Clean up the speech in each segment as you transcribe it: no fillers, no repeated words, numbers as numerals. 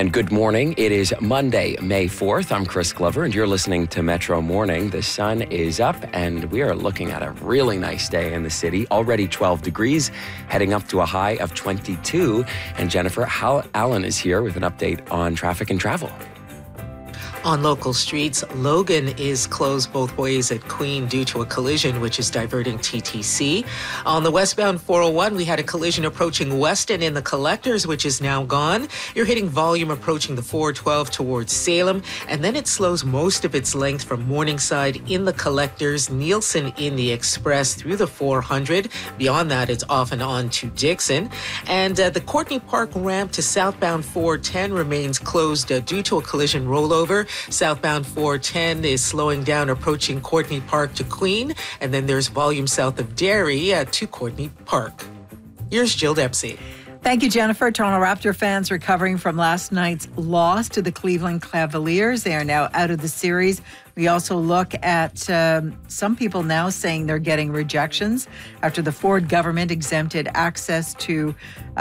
And good morning. It is Monday, May 4th. I'm Chris Glover, and you're listening to Metro Morning. The sun is up, and we are looking at a really nice day in the city. Already 12 degrees, heading up to a high of 22. And Jennifer Allen is here with an update on traffic and travel. On local streets, Logan is closed both ways at Queen due to a collision, which is diverting TTC. On the westbound 401, we had a collision approaching Weston in the Collectors, which is now gone. You're hitting volume approaching the 412 towards Salem, and then it slows most of its length from Morningside in the Collectors, Nielsen in the Express through the 400. Beyond that, it's off and on to Dixon. And the Courtney Park ramp to southbound 410 remains closed due to a collision rollover. Southbound 410 is slowing down approaching Courtney Park to Queen, and then there's volume south of Derry to Courtney Park. Here's Jill Dempsey. Thank you, Jennifer. Toronto Raptor fans recovering from last night's loss to the Cleveland Cavaliers. They are now out of the series. We also look at some people now saying they're getting rejections after the Ford government exempted access to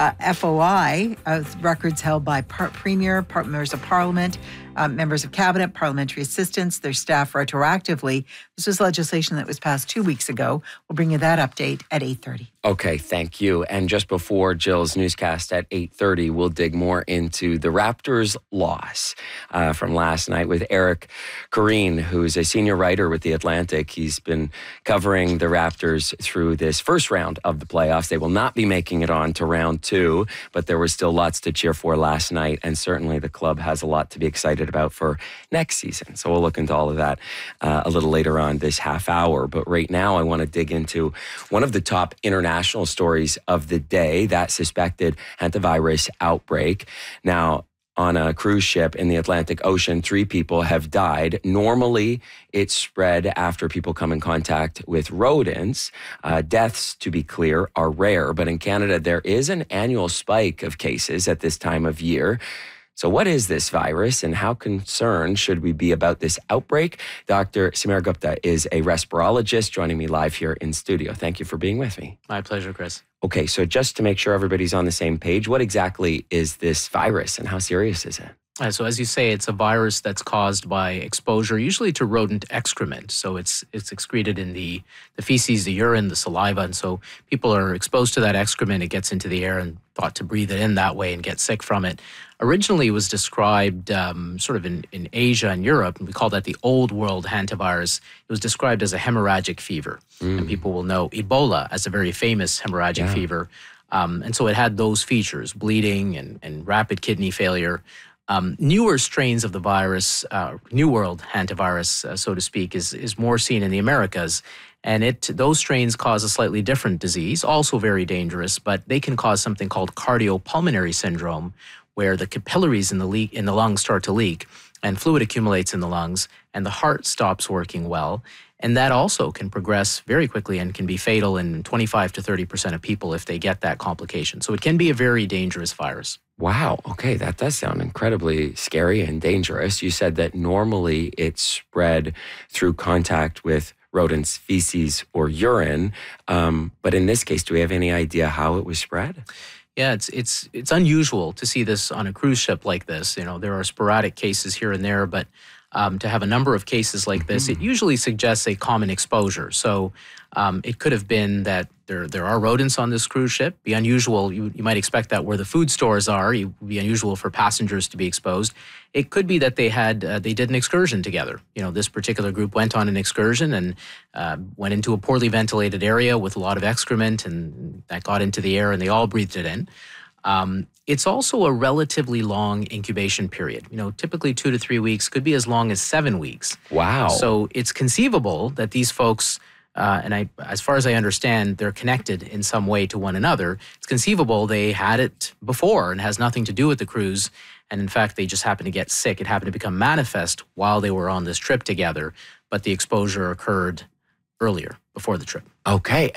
FOI, records held by Premier, members of Parliament, members of Cabinet, parliamentary assistants, their staff retroactively. This was legislation that was passed 2 weeks ago. We'll bring you that update at 8:30. Okay, thank you. And just before Jill's newscast at 8:30, we'll dig more into the Raptors' loss from last night with Eric Corrine, who's a senior writer with The Atlantic. He's been covering the Raptors through this first round of the playoffs. They will not be making it on to round two, but there was still lots to cheer for last night, and certainly the club has a lot to be excited about for next season. So we'll look into all of that a little later on this half hour. But right now, I want to dig into one of the top international stories of the day, that suspected hantavirus outbreak. Now, on a cruise ship in the Atlantic Ocean, 3 people have died. Normally, it's spread after people come in contact with rodents. Deaths, to be clear, are rare. But in Canada, there is an annual spike of cases at this time of year. So what is this virus, and how concerned should we be about this outbreak? Dr. Sameer Gupta is a respirologist joining me live here in studio. Thank you for being with me. My pleasure, Chris. Okay, so just to make sure everybody's on the same page, what exactly is this virus and how serious is it? So as you say, it's a virus that's caused by exposure, usually to rodent excrement. So it's excreted in the feces, the urine, the saliva. And so people are exposed to that excrement. It gets into the air and thought to breathe it in that way and get sick from it. Originally, it was described sort of in Asia and Europe, and we call that the old world hantavirus. It was described as a hemorrhagic fever. And people will know Ebola as a very famous hemorrhagic fever. And so it had those features, bleeding and rapid kidney failure. Newer strains of the virus, New World hantavirus, so to speak, is more seen in the Americas. And those strains cause a slightly different disease, also very dangerous, but they can cause something called cardiopulmonary syndrome, where the capillaries in the lungs start to leak and fluid accumulates in the lungs and the heart stops working well. And that also can progress very quickly and can be fatal in 25 to 30% of people if they get that complication. So it can be a very dangerous virus. Wow. Okay, that does sound incredibly scary and dangerous. You said that normally it's spread through contact with rodents' feces or urine. But in this case, do we have any idea how it was spread? Yeah, it's unusual to see this on a cruise ship like this. You know, there are sporadic cases here and there, but to have a number of cases like this, it usually suggests a common exposure. So it could have been that there are rodents on this cruise ship. Be unusual. You might expect that where the food stores are, it would be unusual for passengers to be exposed. It could be that they did an excursion together. You know, this particular group went on an excursion and went into a poorly ventilated area with a lot of excrement, and that got into the air, and they all breathed it in. It's also a relatively long incubation period. You know, typically 2 to 3 weeks, could be as long as 7 weeks. Wow. So it's conceivable that these folks, as far as I understand, they're connected in some way to one another. It's conceivable they had it before and has nothing to do with the cruise. And in fact, they just happened to get sick. It happened to become manifest while they were on this trip together, but the exposure occurred earlier, before the trip. Okay.